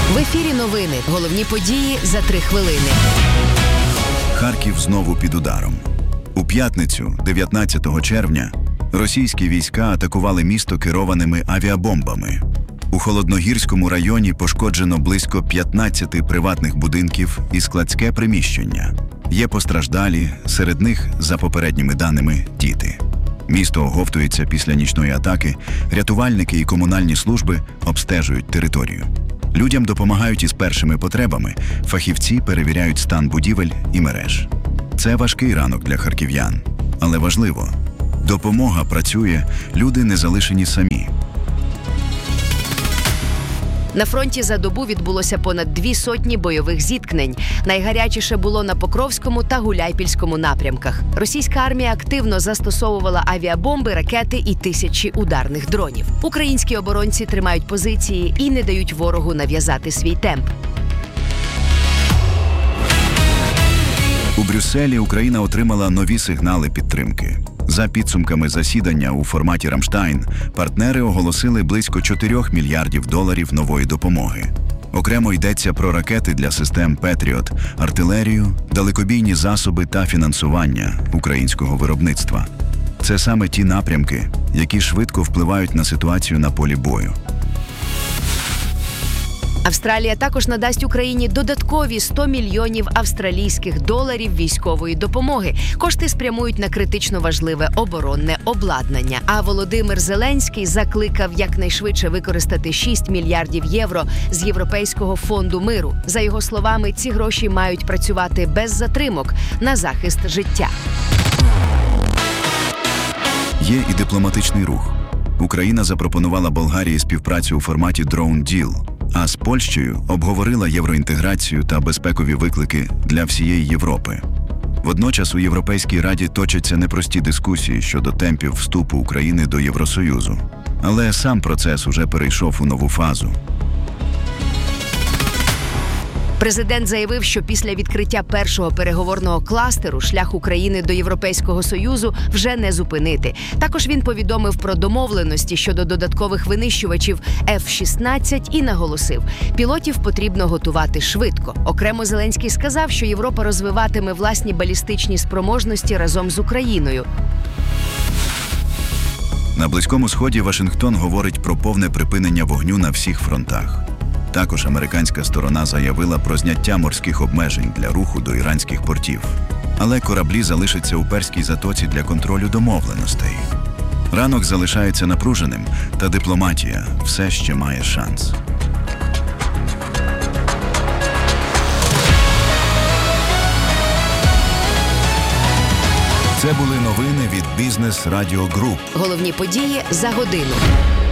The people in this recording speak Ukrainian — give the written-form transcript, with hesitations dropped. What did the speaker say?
В ефірі новини. Головні події за 3 хвилини. Харків знову під ударом. У п'ятницю, 19 червня, російські війська атакували місто керованими авіабомбами. У Холодногірському районі пошкоджено близько 15 приватних будинків і складське приміщення. Є постраждалі, серед них, за попередніми даними, діти. Місто оговтується після нічної атаки, рятувальники і комунальні служби обстежують територію. Людям допомагають із першими потребами, фахівці перевіряють стан будівель і мереж. Це важкий ранок для харків'ян, але важливо – допомога працює, люди не залишені самі. На фронті за добу відбулося понад 200 бойових зіткнень. Найгарячіше було на Покровському та Гуляйпільському напрямках. Російська армія активно застосовувала авіабомби, ракети і тисячі ударних дронів. Українські оборонці тримають позиції і не дають ворогу нав'язати свій темп. У Брюсселі Україна отримала нові сигнали підтримки. За підсумками засідання у форматі «Рамштайн», партнери оголосили близько $4 мільярдів нової допомоги. Окремо йдеться про ракети для систем «Петріот», артилерію, далекобійні засоби та фінансування українського виробництва. Це саме ті напрямки, які швидко впливають на ситуацію на полі бою. Австралія також надасть Україні додаткові $100 мільйонів австралійських доларів військової допомоги. Кошти спрямують на критично важливе оборонне обладнання. А Володимир Зеленський закликав якнайшвидше використати $6 мільярдів з Європейського фонду миру. За його словами, ці гроші мають працювати без затримок на захист життя. Є і дипломатичний рух. Україна запропонувала Болгарії співпрацю у форматі «Drone Deal», а з Польщею обговорила євроінтеграцію та безпекові виклики для всієї Європи. Водночас у Європейській Раді точаться непрості дискусії щодо темпів вступу України до Євросоюзу. Але сам процес уже перейшов у нову фазу. Президент заявив, що після відкриття першого переговорного кластеру шлях України до Європейського Союзу вже не зупинити. Також він повідомив про домовленості щодо додаткових винищувачів F-16 і наголосив, пілотів потрібно готувати швидко. Окремо Зеленський сказав, що Європа розвиватиме власні балістичні спроможності разом з Україною. На Близькому Сході Вашингтон говорить про повне припинення вогню на всіх фронтах. Також американська сторона заявила про зняття морських обмежень для руху до іранських портів. Але кораблі залишаться у Перській затоці для контролю домовленостей. Ранок залишається напруженим, та дипломатія все ще має шанс. Це були новини від Бізнес Радіо Груп. Головні події за годину.